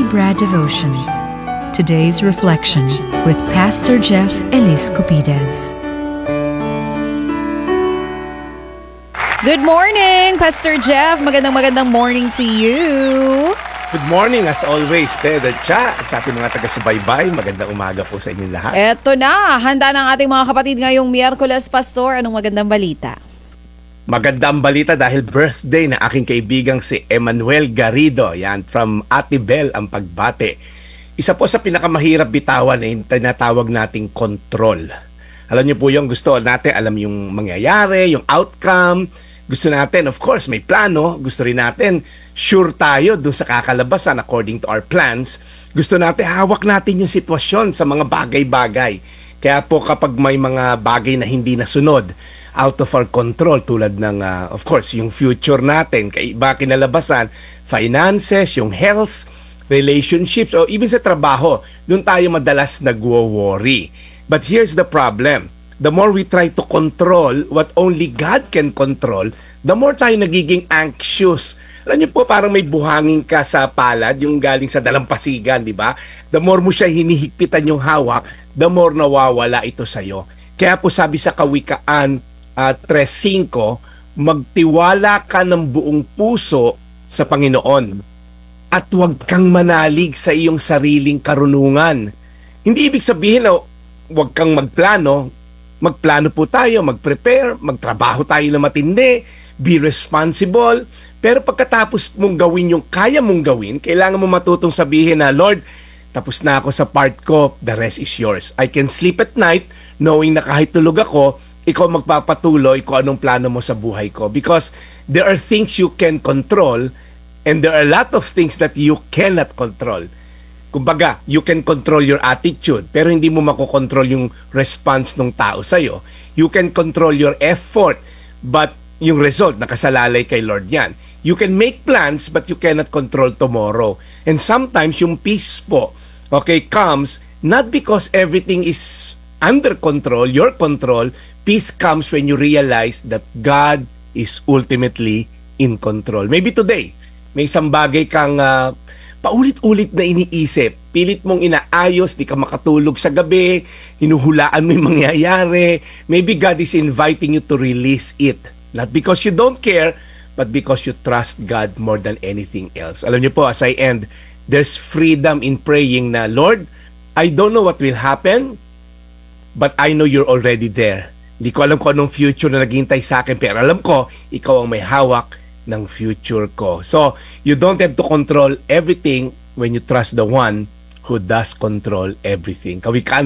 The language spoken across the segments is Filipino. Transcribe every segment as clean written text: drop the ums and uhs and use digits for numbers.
Brad Devotions. Today's reflection with Pastor Jeff Elis Cupides. Good morning, Pastor Jeff. Magandang morning to you. Good morning as always, Ted at Cha at sa ating mga taga-subaybay. Magandang umaga po sa inyong lahat. Eto na, handa ng ating mga kapatid ngayong Miyerkules, Pastor. Anong magandang balita? Magandang balita dahil birthday na aking kaibigang si Emmanuel Garrido. Yan, from Ate Bel ang pagbate. Isa po sa pinakamahirap bitawan na tinatawag nating control. Alam niyo po yung gusto natin, alam yung mangyayari, yung outcome. Gusto natin, of course, may plano. Gusto rin natin, sure tayo dun sa kakalabasan according to our plans. Gusto natin, hawak natin yung sitwasyon sa mga bagay-bagay. Kaya po kapag may mga bagay na hindi nasunod, out of our control, tulad ng, of course, yung future natin, kaiba kinalabasan, finances, yung health, relationships, o even sa trabaho, dun tayo madalas nagwo-worry. But here's the problem. The more we try to control what only God can control, the more tayo nagiging anxious. Alam niyo po, parang may buhangin ka sa palad, yung galing sa dalampasigan, di ba? The more mo siya hinihigpitan yung hawak, the more nawawala ito sa'yo. Kaya po sabi sa Kawikaan 3:5, magtiwala ka ng buong puso sa Panginoon at huwag kang manalig sa iyong sariling karunungan. Hindi ibig sabihin na huwag kang magplano. Magplano po tayo, mag-prepare, magtrabaho tayo na matindi, be responsible. Pero pagkatapos mong gawin yung kaya mong gawin, kailangan mo matutong sabihin na, Lord, tapos na ako sa part ko, the rest is yours. I can sleep at night knowing na kahit tulog ako, ikaw magpapatuloy kung anong plano mo sa buhay ko. Because there are things you can control and there are a lot of things that you cannot control. Kumbaga, you can control your attitude, pero hindi mo makokontrol yung response ng tao sa'yo. You can control your effort, but yung result, nakasalalay kay Lord yan. You can make plans, but you cannot control tomorrow. And sometimes, yung peace po, comes not because everything is under control, your control. Peace comes when you realize that God is ultimately in control. Maybe today, may isang bagay kang paulit-ulit na iniisip, pilit mong inaayos, di ka makatulog sa gabi, hinuhulaan mo yung mangyayari. Maybe God is inviting you to release it. Not because you don't care, but because you trust God more than anything else. Alam niyo po, as I end, there's freedom in praying na, Lord, I don't know what will happen, but I know you're already there. Hindi ko alam kung anong future na naghihintay sa akin, pero alam ko, ikaw ang may hawak ng future ko. So, you don't have to control everything when you trust the one who does control everything. Kawikaan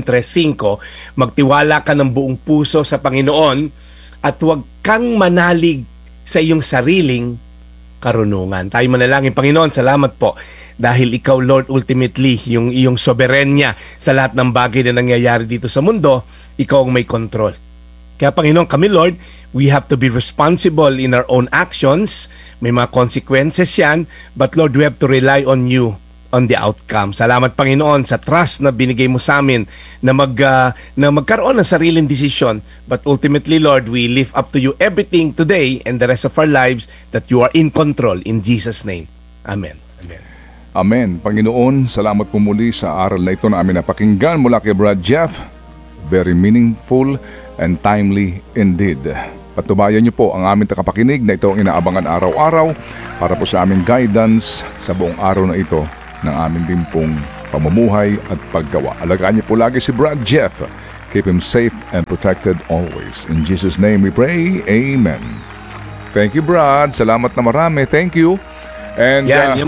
3:5, magtiwala ka ng buong puso sa Panginoon at huwag kang manalig sa iyong sariling karunungan. Tayo manalangin. Panginoon, salamat po dahil ikaw, Lord, ultimately, yung iyong soberenya sa lahat ng bagay na nangyayari dito sa mundo, ikaw ang may control. Kaya Panginoon, kami Lord, we have to be responsible in our own actions. May mga consequences yan, but Lord, we have to rely on you on the outcome. Salamat Panginoon sa trust na binigay mo sa amin na magkaroon ng sariling desisyon. But ultimately Lord, we lift up to you everything today and the rest of our lives that you are in control. In Jesus' name. Amen. Amen. Amen. Panginoon, salamat po muli sa aral na ito na amin napakinggan mula kay Brad Jeff. Very meaningful and timely indeed. Patubayan niyo po ang aming takapakinig na ito ang inaabangan araw-araw para po sa aming guidance sa buong araw na ito ng aming din pong pamumuhay at paggawa. Alagaan niyo po lagi si Brad Jeff. Keep him safe and protected always. In Jesus' name we pray. Amen. Thank you, Brad. Salamat na marami. Thank you. And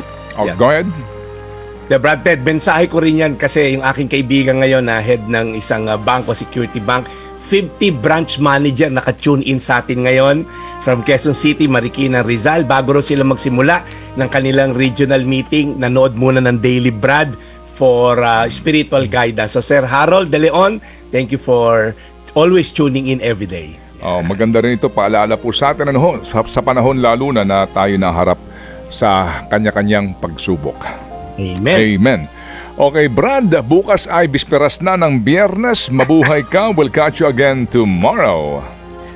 go ahead. Brad Ted, mensahe ko rin yan kasi yung aking kaibigan ngayon na head ng isang bangko, Security Bank, 50 branch manager naka-tune in sa atin ngayon from Quezon City, Marikina, Rizal. Bago rin sila magsimula ng kanilang regional meeting, nanood muna ng Daily Brad for spiritual guidance. So Sir Harold De Leon, thank you for always tuning in every day. Maganda rin ito, paalala po sa atin sa panahon lalo na tayo naharap sa kanya-kanyang pagsubok. Amen. Amen. Okay, Brad, bukas ay bisperas na ng Biyernes. Mabuhay ka. We'll catch you again tomorrow.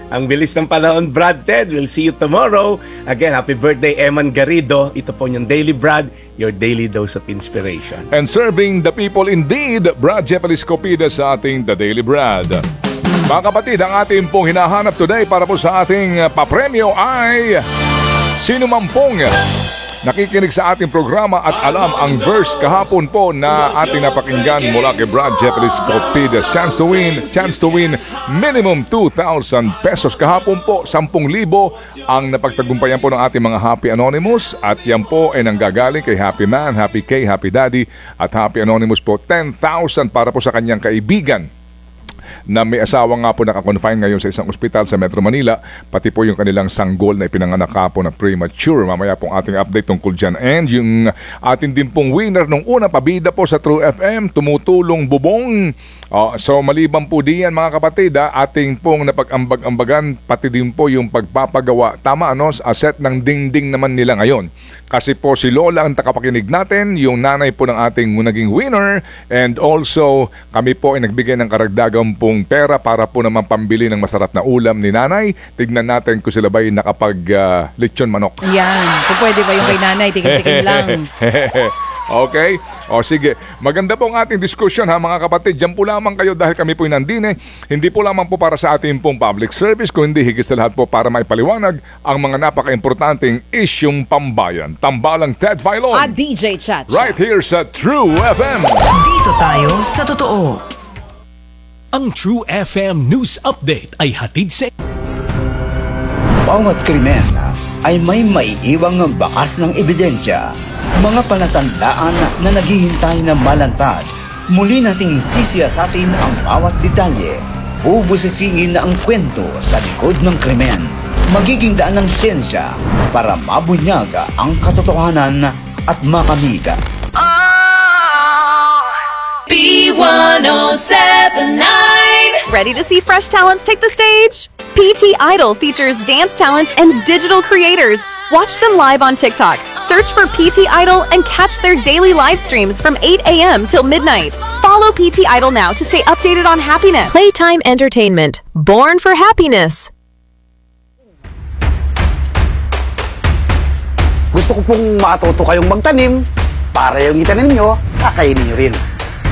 Ang bilis ng panahon, Brad Ted. We'll see you tomorrow. Again, happy birthday, Eman Garrido. Ito po yung Daily Brad, your daily dose of inspiration. And serving the people indeed, Brad Jeff Escopida sa ating The Daily Brad. Mga kapatid, ang ating pong hinahanap today para po sa ating papremyo ay sino man pong nakikinig sa ating programa at alam ang verse kahapon po na ating napakinggan mula kay Brad Jeff Escopida. Chance to win minimum 2,000 pesos. Kahapon po 10,000 ang napagtagumpayan po ng ating mga Happy Anonymous at yan po ay nanggagaling kay Happy Man, Happy K, Happy Daddy at Happy Anonymous po 10,000 para po sa kanyang kaibigan na may asawa nga po nakakonfine ngayon sa isang ospital sa Metro Manila, pati po yung kanilang sanggol na ipinanganak po na premature. Mamaya pong ating update tungkol dyan. And yung atin din pong winner nung una, pabida po sa True FM, tumutulong bubong. So maliban po diyan mga kapatid, ating pong napag-ambag-ambagan, pati din po yung pagpapagawa. Tama set ng dingding naman nila ngayon. Kasi po si Lola ang takapakinig natin, yung nanay po ng ating naging winner, and also kami po ay nagbigay ng karagdagang pong pera para po naman pambili ng masarap na ulam ni nanay. Tignan natin kung sila ba'y nakapag-lechon manok. Yan. Kung pwede ba yung kay nanay, tikim-tikim lang. Okay? O sige, maganda po ang ating diskusyon ha mga kapatid. Diyan po lamang kayo dahil kami po'y nandine. Hindi po lamang po para sa ating pong public service, kung hindi higit sa lahat po para maipaliwanag ang mga napaka-importanting isyong pambayan. Tambalang Ted Filon. At DJ Chacha. Right here sa True FM. Dito tayo sa totoo. Ang True FM News Update ay hatid sa... Bawat krimen ay may maiiwang bakas ng ebidensya. Mga palatandaan na naghihintay na malantad. Muli nating sisiyasatin ang bawat detalye. Bubusisiin ang kwento sa likod ng krimen. Magiging daan ng siyensya para mabunyag ang katotohanan at makamit. B1079. Ready to see fresh talents take the stage? PT Idol features dance talents and digital creators. Watch them live on TikTok. Search for PT Idol and catch their daily live streams from 8 a.m. till midnight. Follow PT Idol now to stay updated on happiness. Playtime Entertainment. Born for happiness. Gusto ko pong matuto kayong magtanim para yung itanim nyo, kakainin nyo rin.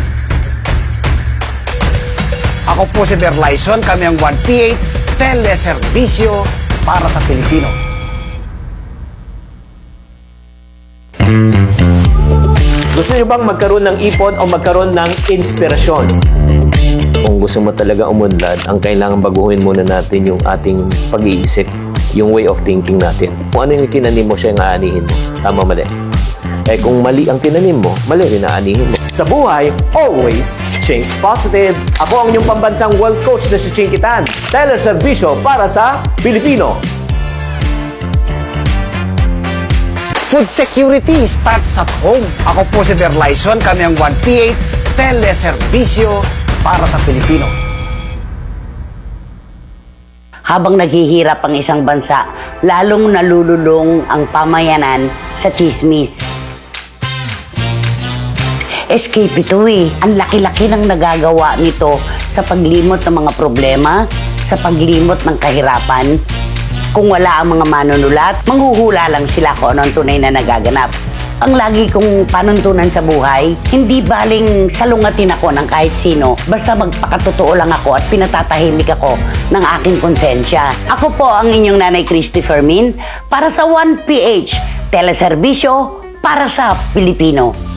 Ako po si Berlyson, kami ang 1PH Teleservisyo para sa Pilipino. Gusto nyo bang magkaroon ng ipon o magkaroon ng inspirasyon? Kung gusto mo talaga umunlad, ang kailangan baguhin muna natin yung ating pag-iisip, yung way of thinking natin. Kung ano yung tinanim mo, siya yung aanihin mo. Tama, mali. Kung mali ang tinanim mo, mali rin aanihin mo. Sa buhay, always think positive. Ako ang inyong pambansang world coach na si Chinky Tan. Teleservisyo para sa Pilipino. Food security starts at home. Ako po si Berlyson, kami ang 1PH Teleservisyo para sa Pilipino. Habang naghihirap ang isang bansa, lalong nalululong ang pamayanan sa chismis. Escape ito Ang laki-laki ng nagagawa nito sa paglimot ng mga problema, sa paglimot ng kahirapan. Kung wala ang mga manunulat, manghuhula lang sila kung ano ang tunay na nagaganap. Ang lagi kong panuntunan sa buhay, hindi baling salungatin ako ng kahit sino, basta magpakatotoo lang ako at pinatatahimik ako ng aking konsensya. Ako po ang inyong Nanay Christy Fermin para sa 1PH Teleservisyo para sa Pilipino.